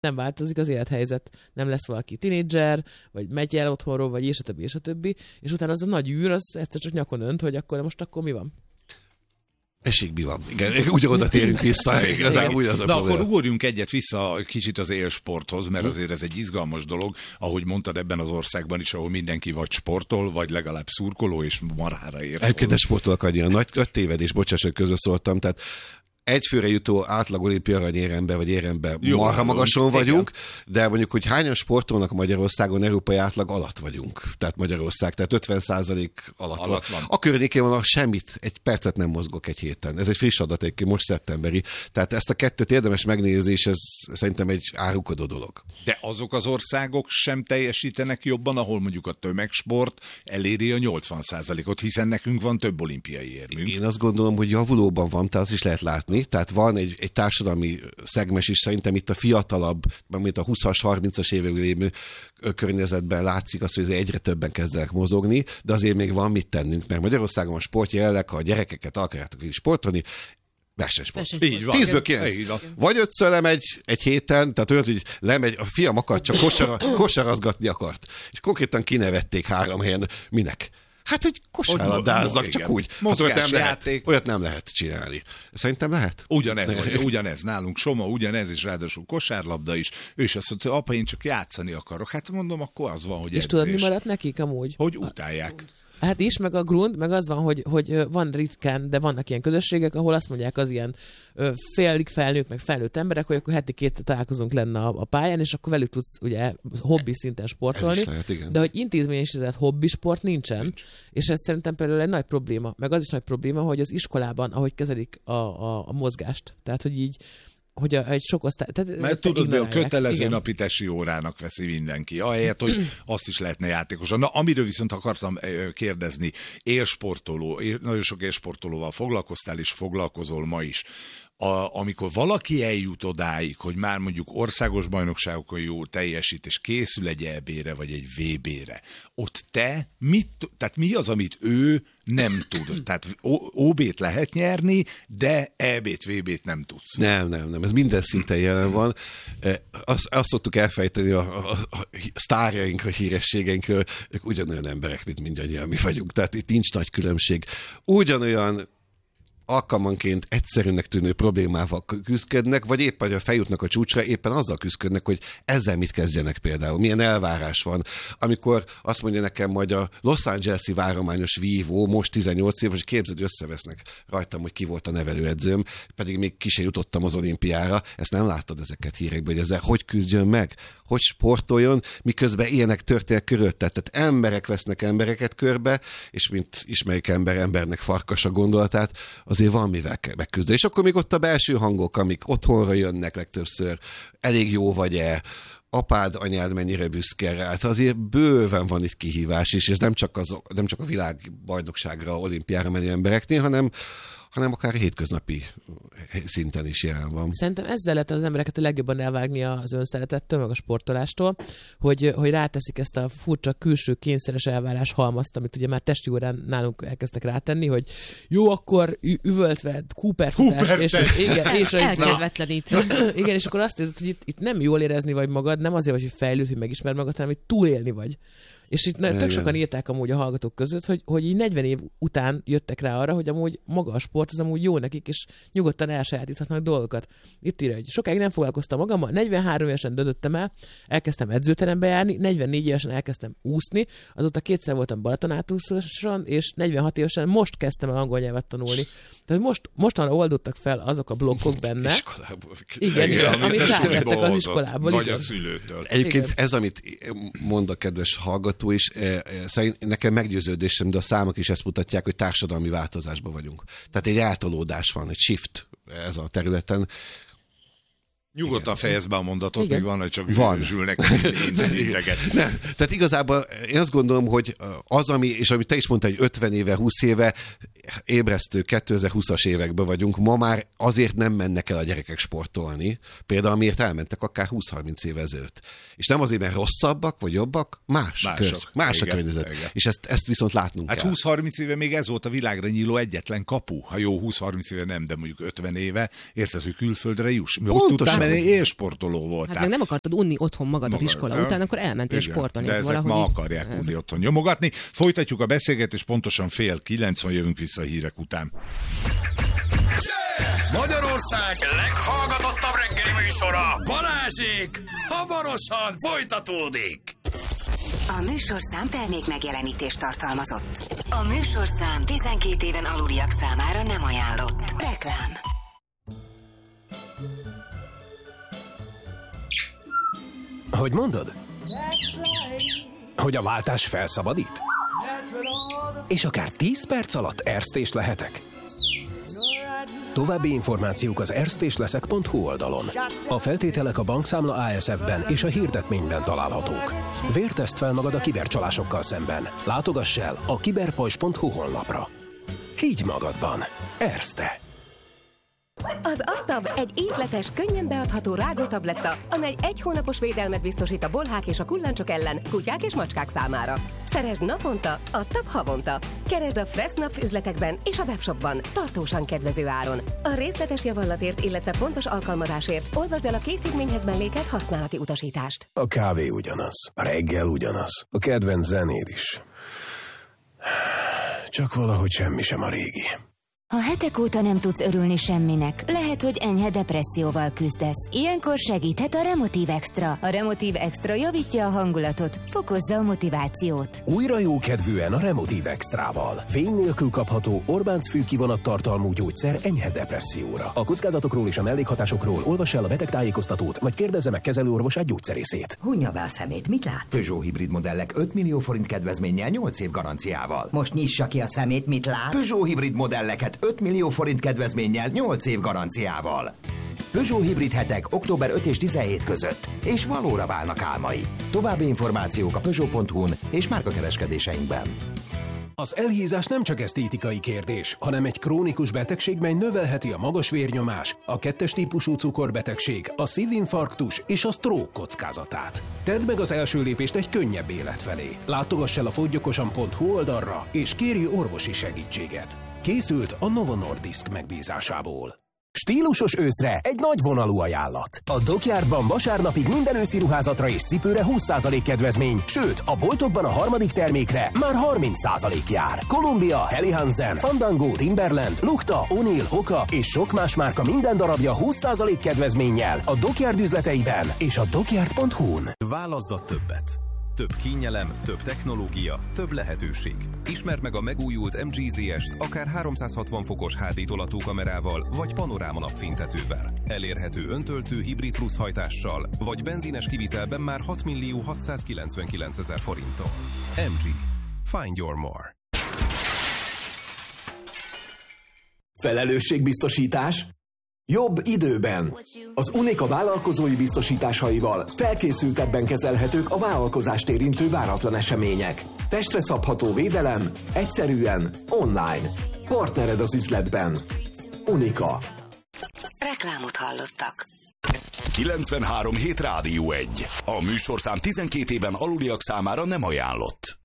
nem változik az élethelyzet. Nem lesz valaki tinédzser, vagy megy el otthonról, vagy és a többi, és utána az a nagy űr, az egyszer csak nyakon önt, hogy akkor mi van? Esélybi van. Igen, úgy oda térünk vissza. Igazán úgy az a akkor ugorjunk egyet vissza kicsit az élsporthoz, mert azért ez egy izgalmas dolog, ahogy mondtad, ebben az országban is, ahol mindenki vagy sportol, vagy legalább szurkoló, és marhára ér. Egyébként sportolok annyi, a nagy tévedés, bocsáss, hogy közbeszóltam, tehát egyfőre jutó átlag olimpia aranyérembe vagy érembe marha magason vagyunk, de mondjuk, hogy hányan sportolnak Magyarországon, európai átlag alatt vagyunk. Tehát Magyarország, tehát 50% alatt van. A környékén van, semmit, egy percet nem mozgok egy héten. Ez egy friss adat, egyébként most szeptemberi. Tehát ezt a kettőt érdemes megnézni, és ez szerintem egy árulkodó dolog. De azok az országok sem teljesítenek jobban, ahol mondjuk a tömegsport eléri a 80%-ot, hiszen nekünk van több olimpiai érmünk. Én azt gondolom, hogy javulóban van, tehát azt is lehet látni. Tehát van egy társadalmi szegmens is, szerintem itt a fiatalabb, mint a 20-as, 30-as években lévő környezetben látszik az, hogy egyre többen kezdenek mozogni, de azért még van mit tennünk, mert Magyarországon a sport jelenleg, ha a gyerekeket akarjátok is sportolni, versenysport. Így van. 10-ből 9. Vagy 5-ször lemegy egy héten, tehát olyan, hogy lemegy, a fiam akart, csak kosarazgatni akart. És konkrétan kinevették 3 helyen. Minek? Hát, hogy kosárlabdázzak, csak úgy. Olyat nem lehet csinálni. Szerintem lehet. Ugyanez nálunk Soma, ugyanez, és ráadásul kosárlabda is. Ő is azt mondta, hogy apa, én csak játszani akarok. Hát mondom, akkor az van, hogy és tudod, mi maradt nekik amúgy? Hogy utálják. Hát is, meg a grund, meg az van, hogy van ritkán, de vannak ilyen közösségek, ahol azt mondják az ilyen félig felnőtt, meg felnőtt emberek, hogy akkor heti 2 találkozunk lenne a pályán, és akkor velük tudsz ugye hobbi szinten sportolni. De hogy intézményesített hobbi sport nincsen, és ez szerintem például egy nagy probléma. Meg az is nagy probléma, hogy az iskolában, ahogy kezelik a mozgást. Tehát, hogy így hogy egy sok osztály... Mert tudod, a kötelező napi tesi órának veszi mindenki. Ahelyett, hogy azt is lehetne játékosan. Na, amiről viszont akartam kérdezni, élsportoló, nagyon sok élsportolóval foglalkoztál, és foglalkozol ma is. Amikor valaki eljut odáig, hogy már mondjuk országos bajnokságokon jó teljesít, és készül egy EB-re, vagy egy VB-re, ott tehát mi az, amit ő nem tud? Tehát OB-t lehet nyerni, de EB-t, VB-t nem tudsz. Nem. Ez minden szinten jelen van. Azt szoktuk elfejteni a sztárjaink, a hírességeinkről, ők ugyanolyan emberek, mint mindannyian mi vagyunk. Tehát itt nincs nagy különbség. Ugyanolyan alkalmanként egyszerűnek tűnő problémával küzdködnek, vagy éppen, ha feljutnak a csúcsra, éppen azzal küzdködnek, hogy ezzel mit kezdjenek például. Milyen elvárás van. Amikor azt mondja nekem majd a Los Angeles-i várományos vívó, most 18 éves, és képzeld, összevesznek rajtam, hogy ki volt a nevelőedzőm, pedig még ki se jutottam az olimpiára. Ezt nem láttad ezeket hírekből, hogy ezzel hogy küzdjön meg, hogy sportoljon, miközben ilyenek történnek körülötte. Tehát emberek vesznek embereket körbe, és mint ismerik embernek farkas a gondolatát, azért van mivel megküzdeni. És akkor még ott a belső hangok, amik otthonra jönnek legtöbbször, elég jó vagy-e, apád, anyád mennyire büszke rá. Hát azért bőven van itt kihívás is, és nem csak a világbajnokságra, olimpiára menő embereknél, hanem akár hétköznapi szinten is jelen van. Szerintem ezzel lehet az embereket a legjobban elvágni az önszeretettől, meg a sportolástól, hogy ráteszik ezt a furcsa külső kényszeres elvárás halmazt, amit ugye már testi órán nálunk elkezdtek rátenni, hogy jó, akkor üvöltve, Cooper-futás, és elkedvetlenít. Igen, és akkor azt érzed, hogy itt nem jól érezni vagy magad, nem azért, hogy fejlődj, hogy megismerd magad, hanem hogy túlélni vagy. És itt tök sokan írták amúgy a hallgatók között, hogy így 40 év után jöttek rá arra, hogy amúgy maga a sport az amúgy jó nekik, és nyugodtan elsajátíthatnak dolgokat. Itt írja, hogy sokáig nem foglalkoztam magammal, 43 évesen döntöttem el, elkezdtem edzőterembe járni, 44 évesen elkezdtem úszni, azóta 2-szer voltam Balatonátúszáson, és 46 évesen most kezdtem el angol nyelvet tanulni. Tehát mostanra oldottak fel azok a blokkok benne. Igen, amit rátettek az iskolából. Vagy a szülőtől. Egyébként ez, amit mond a kedves hallgató is, szerint nekem meggyőződésem, de a számok is ezt mutatják, hogy társadalmi változásban vagyunk. Tehát egy eltolódás van, egy shift ez a területen. Nyugodtan fejezd be a mondatot, még van, hogy csak zsülnek integet. Nem, tehát igazából én azt gondolom, hogy az, amit te is mondtál, hogy 50 éve, 20 éve ébresztő 2020-as években vagyunk, ma már azért nem mennek el a gyerekek sportolni, például amiért elmentek akár 20-30 éve ezelőtt. És nem azért, mert rosszabbak vagy jobbak, más a környezet. Igen. És ezt viszont látnunk kell. 20-30 éve még ez volt a világra nyíló egyetlen kapu. Ha jó, 20-30 éve nem, de mondjuk 50 éve, érted, hogy külföldre juss. Pontosan. mert élsportoló voltál. Hát meg nem akartad unni otthon magadat iskola után, akkor elmentél sportolni. De ezek ma akarják unni otthon nyomogatni. Folytatjuk a beszélgetést, pontosan 8:30 jövünk vissza a hírek után. Magyarország leghallgatottabb reggeli műsora, Balázsék hamarosan folytatódik. A műsorszám termék megjelenítést tartalmazott. A műsorszám 12 éven aluliak számára nem ajánlott. Reklám. Hogy mondod? Hogy a váltás felszabadít? És akár 10 perc alatt erztés lehetek? További információk az erztésleszek.hu oldalon. A feltételek a bankszámla ASF-ben és a hirdetményben találhatók. Vérteszt fel magad a kibercsalásokkal szemben. Látogass el a kiberpajzs.hu honlapra. Higgy magadban. Erzte. Az Adtab egy ízletes, könnyen beadható rágótabletta, amely 1 hónapos védelmet biztosít a bolhák és a kullancsok ellen, kutyák és macskák számára. Szeresd naponta, Adtab havonta. Keresd a Fressnapf üzletekben és a webshopban, tartósan kedvező áron. A részletes javallatért, illetve pontos alkalmazásért olvasd el a készítményhez mellékelt használati utasítást. A kávé ugyanaz, a reggel ugyanaz, a kedvenc zenéd is. Csak valahogy semmi sem a régi. Ha hetek óta nem tudsz örülni semminek, lehet, hogy enyhe depresszióval küzdesz. Ilyenkor segíthet a Remotiv Extra. A Remotiv Extra javítja a hangulatot, fokozza a motivációt. Újra jókedvűen a Remotiv Extrával. Fény nélkül kapható Orbánc fűkivonat tartalmú gyógyszer enyhe depresszióra. A kockázatokról és a mellékhatásokról olvass el a betegtájékoztatót, vagy kérdezze meg kezelőorvosát, gyógyszerészét. Hunja be a szemét, mit lát? Peugeot hibrid modellek 5 millió forint kedvezménnyel 8 év garanciával. Most nyissa ki a szemét, mit lát? Peugeot hibrid modelleket 5 millió forint kedvezménnyel 8 év garanciával. Peugeot hibrid hetek október 5 és 17 között, és valóra válnak álmai. További információk a Peugeot.hu-n és márkakereskedéseinkben. Az elhízás nem csak esztétikai kérdés, hanem egy krónikus betegség, mely növelheti a magas vérnyomás, a 2-es típusú cukorbetegség, a szívinfarktus és a stroke kockázatát. Tedd meg az első lépést egy könnyebb élet felé. Látogass el a fogyjokosan.hu oldalra, és kérj orvosi segítséget. Készült a Novo Nordisk megbízásából. Stílusos őszre egy nagyvonalú ajánlat. A Dockyardban vasárnapig minden őszi ruházatra és cipőre 20% kedvezmény, sőt, a boltokban a harmadik termékre már 30% jár. Columbia, Helly Hansen, Fandango, Timberland, Lukta, O'Neill, Hoka és sok más márka minden darabja 20% kedvezménnyel a Dockyard üzleteiben és a Dockyard.hu-n. Válaszd a többet. Több kényelem, több technológia, több lehetőség. Ismerd meg a megújult MG ZS-t akár 360 fokos HD tolatókamerával vagy panoráma napfénytetővel. Elérhető öntöltő hibrid plusz hajtással, vagy benzines kivitelben már 6.699.000 forinttal. MG. Find your more. Felelősségbiztosítás? Jobb időben. Az Unica vállalkozói biztosításaival felkészültebben kezelhetők a vállalkozást érintő váratlan események. Testre szabható védelem, egyszerűen, online. Partnered az üzletben. Unica. Reklámot hallottak. 93 hét Rádió 1. A műsorszám 12 éven aluliak számára nem ajánlott.